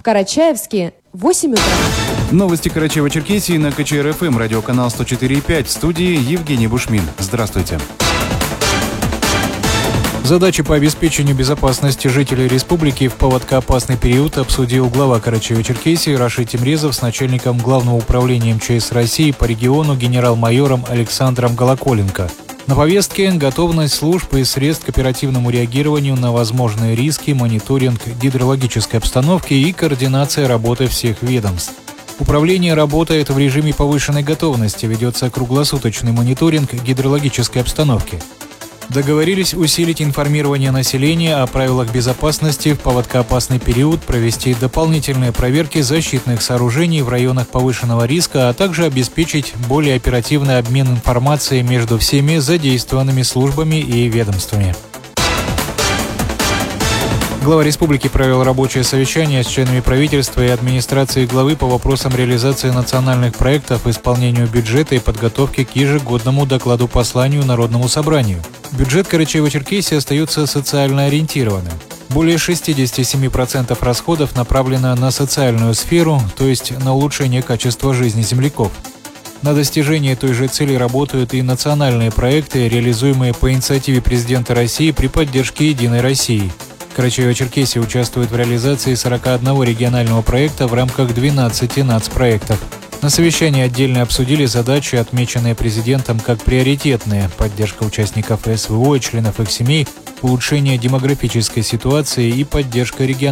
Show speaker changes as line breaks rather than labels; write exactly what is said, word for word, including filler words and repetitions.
Карачаевске – восемь утра.
Новости Карачаево-Черкесии на ка че эр эф эм, радиоканал сто четыре и пять. В студии Евгений Бушмин. Здравствуйте. Задачи по обеспечению безопасности жителей республики в паводкоопасный период обсудил глава Карачаево-Черкесии Рашид Темрезов с начальником Главного управления эм че эс России по региону генерал-майором Александром Голоколенко. На повестке готовность служб и средств к оперативному реагированию на возможные риски, мониторинг гидрологической обстановки и координация работы всех ведомств. Управление работает в режиме повышенной готовности, ведется круглосуточный мониторинг гидрологической обстановки. Договорились усилить информирование населения о правилах безопасности в паводкоопасный период, провести дополнительные проверки защитных сооружений в районах повышенного риска, а также обеспечить более оперативный обмен информацией между всеми задействованными службами и ведомствами. Глава республики провел рабочее совещание с членами правительства и администрации главы по вопросам реализации национальных проектов, исполнению бюджета и подготовки к ежегодному докладу-посланию Народному собранию. Бюджет Карачаево-Черкесии остается социально ориентированным. Более шестьдесят семь процентов расходов направлено на социальную сферу, то есть на улучшение качества жизни земляков. На достижение той же цели работают и национальные проекты, реализуемые по инициативе президента России при поддержке «Единой России». Карачаево-Черкесия участвует в реализации сорока одного регионального проекта в рамках двенадцати нацпроектов. На совещании отдельно обсудили задачи, отмеченные президентом как приоритетные: поддержка участников эс вэ о и членов их семей, улучшение демографической ситуации и поддержка региональных